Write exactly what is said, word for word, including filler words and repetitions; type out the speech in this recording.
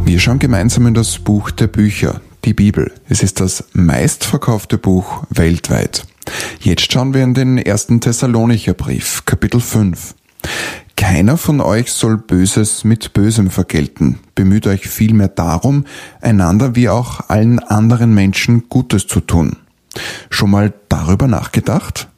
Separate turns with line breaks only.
Wir schauen gemeinsam in das Buch der Bücher, die Bibel. Es ist das meistverkaufte Buch weltweit. Jetzt schauen wir in den ersten Thessalonicher Brief, Kapitel fünf. Keiner von euch soll Böses mit Bösem vergelten. Bemüht euch vielmehr darum, einander wie auch allen anderen Menschen Gutes zu tun. Schon mal darüber nachgedacht?